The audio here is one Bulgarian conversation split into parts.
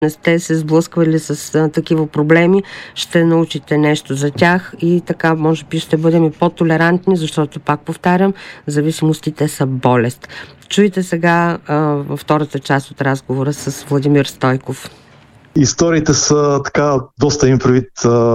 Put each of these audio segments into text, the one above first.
не сте се сблъсквали с такива проблеми, ще научите нещо за тях и така може би ще бъдем и по-толерантни, защото, пак повтарям, зависимостите са болест. Чуйте сега във втората част от разговора с Владимир Стойков. Историите са така доста импровид,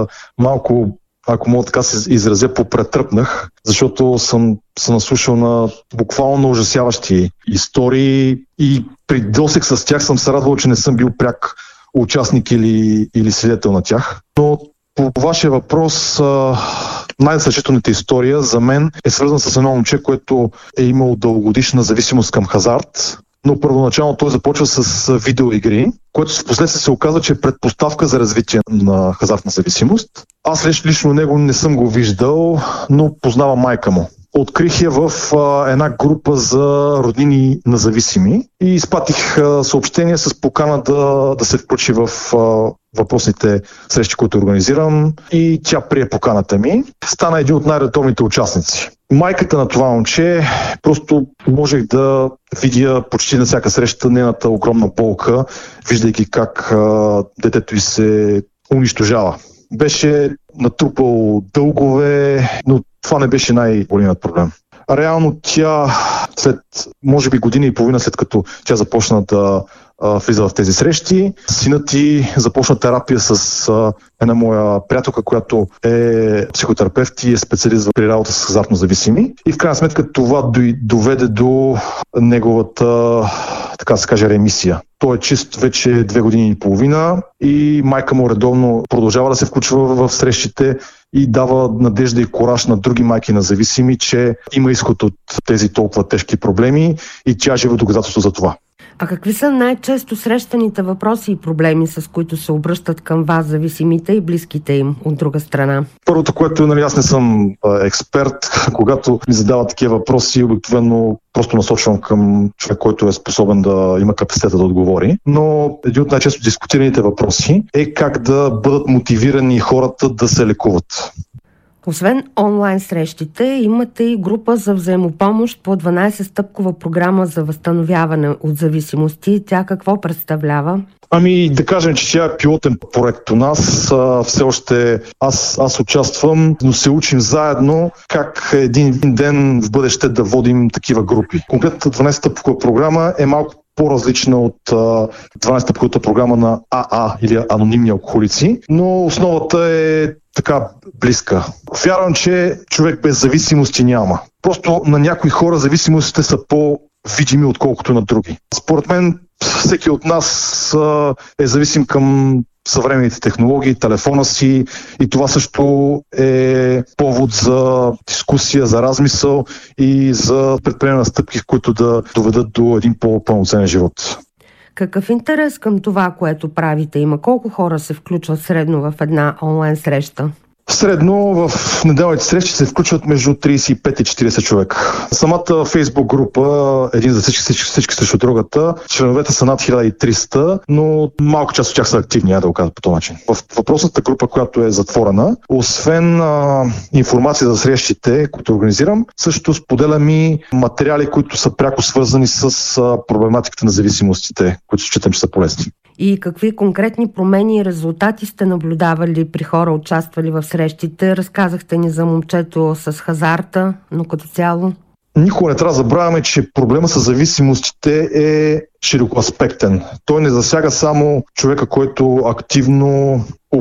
малко, ако мога така се изразя, попретръпнах, защото съм се наслушал на буквално ужасяващи истории и при досег с тях съм се радвал, че не съм бил пряк участник или свидетел на тях. Но по вашия въпрос, най-съчителната история за мен е свързана с едно момче, което е имало дългогодишна зависимост към хазарт, но първоначално той започва с видеоигри, което в последствие се оказа, че е предпоставка за развитие на хазартна зависимост. Аз лично него не съм го виждал, но познавам майка му. Открих я в една група за роднини на зависими и изпратих съобщение с покана да се включи в въпросните срещи, които организирам, и тя прие поканата ми. Стана един от най-редовните участници. Майката на това момче, просто можех да видя почти на всяка среща нейната огромна болка, виждайки как детето й се унищожава. Беше натрупал дългове, но това не беше най-големият проблем. Реално тя, след може би година и половина след като тя започна да влиза в тези срещи, синът ти започна терапия с една моя приятелка, която е психотерапевт и е специалист при работа с хазартно зависими. И в крайна сметка това доведе до неговата, така да се каже, ремисия. Той е чист вече 2 години и половина и майка му редовно продължава да се включва в срещите и дава надежда и кураж на други майки на зависими, че има изход от тези толкова тежки проблеми и тя живе доказателство за това. А какви са най-често срещаните въпроси и проблеми, с които се обръщат към вас зависимите и близките им от друга страна? Първото, което аз не съм експерт, когато ми задават такива въпроси, обикновено просто насочвам към човек, който е способен да има капацитета да отговори. Но един от най-често дискутираните въпроси е как да бъдат мотивирани хората да се лекуват. Освен онлайн срещите, имате и група за взаимопомощ по 12-стъпкова програма за възстановяване от зависимости. Тя какво представлява? Да кажем, че тя е пилотен проект у нас. Все още аз участвам, но се учим заедно как един ден в бъдеще да водим такива групи. Конкретната 12-стъпкова програма е малко по-различна от 12-стъпковата програма на АА или анонимни алкохолици, но основата е така близка. Вярвам, че човек без зависимости няма. Просто на някои хора зависимостите са по-видими, отколкото на други. Според мен всеки от нас е зависим към съвременните технологии, телефона си, и това също е повод за дискусия, за размисъл и за предприемане на стъпки, които да доведат до един по-пълноценен живот. Какъв интерес към това, което правите? Има колко хора се включват средно в една онлайн среща? Средно в неделните срещи се включват между 35 и 40 човека. Самата Фейсбук група, един за всички срещу другата, членовете са над 1300, но малка част от тях са активни, да го кажа по този начин. В въпросната група, която е затворена, освен информация за срещите, които организирам, също споделям и материали, които са пряко свързани с проблематиката на зависимостите, които считам, че са полезни. И какви конкретни промени и резултати сте наблюдавали при хора, участвали в срещите? Разказахте ни за момчето с хазарта, но като цяло? Никога не трябва да забравяме, че проблема с зависимостите е широкоаспектен. Той не засяга само човека, който активно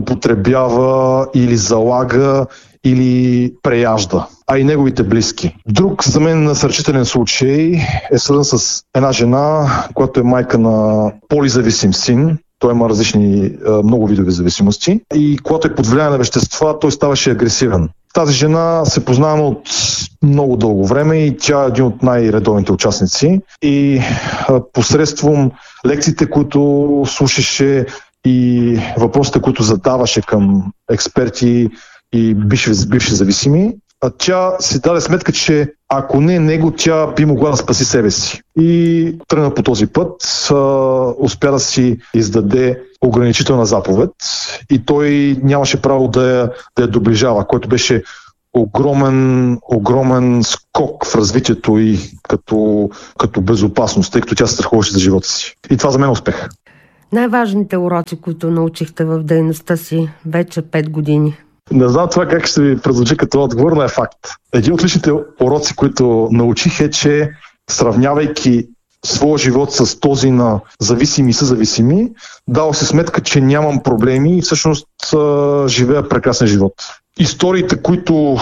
употребява или залага или преяжда, а и неговите близки. Друг за мен насърчителен случай е свързан с една жена, която е майка на полизависим син. Той има различни много видове зависимости и когато е под влияние на вещества, той ставаше агресивен. Тази жена се познаваме от много дълго време и тя е един от най-редовните участници. И посредством лекциите, които слушаше и въпросите, които задаваше към експерти и бивши зависими, тя си даде сметка, че ако не него, тя би могла да спаси себе си. И тръгна по този път, успя да си издаде ограничителна заповед и той нямаше право да я доближава, който беше огромен скок в развитието и като безопасност, тъй като тя се страхуваше за живота си. И това за мен е успех. Най-важните уроци, които научихте в дейността си вече 5 години? Не знам това как ще ви прозвучи като отговор, но е факт. Един от личните уроци, които научих е, че сравнявайки своя живот с този на зависими и съзависими, дал си сметка, че нямам проблеми и всъщност живея прекрасен живот. Историите, които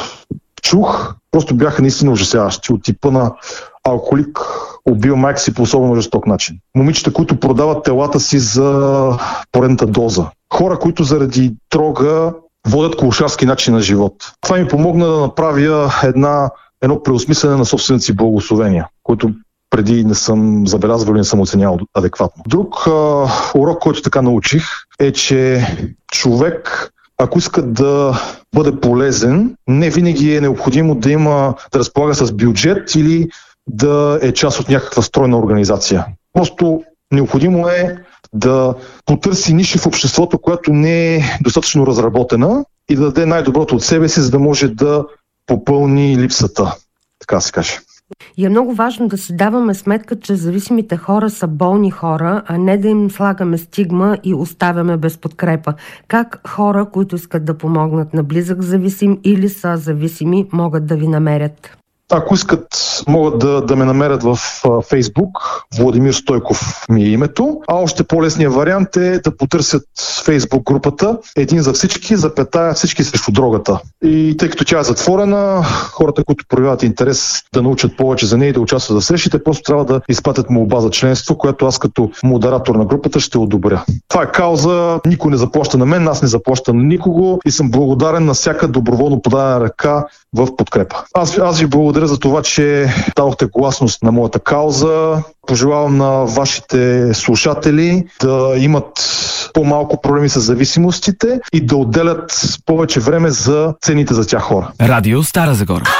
чух, просто бяха наистина ужасяващи. От типа на алкохолик убил майка си по особено жесток начин. Момичета, които продават телата си за поредната доза. Хора, които заради дрога водят колошарски начин на живот. Това ми помогна да направя едно преосмислене на собствените си благословения, които преди не съм забелязвал и не съм оценявал адекватно. Друг урок, който така научих, е, че човек, ако иска да бъде полезен, не винаги е необходимо да разполага с бюджет или да е част от някаква стройна организация. Просто необходимо е да потърси ниша в обществото, която не е достатъчно разработена и да даде най-доброто от себе си, за да може да попълни липсата, така се каже. И е много важно да си даваме сметка, че зависимите хора са болни хора, а не да им слагаме стигма и оставяме без подкрепа. Как хора, които искат да помогнат на близък зависим или са зависими, могат да ви намерят? Ако искат, могат да ме намерят в Фейсбук. Владимир Стойков ми е името. А още по-лесният вариант е да потърсят Фейсбук групата Един за всички, всички срещу дрогата. И тъй като тя е затворена, хората, които проявяват интерес да научат повече за нея и да участват в срещите, просто трябва да изпратят молба за членство, което аз като модератор на групата ще одобря. Това е кауза, никой не заплаща на мен, аз не заплащам на никого и съм благодарен на всяка доброволно подадена ръка в подкрепа. Аз ви благодаря за това, че дадохте гласност на моята кауза. Пожелавам на вашите слушатели да имат по-малко проблеми с зависимостите и да отделят повече време за ценните за тях хора. Радио Стара Загора.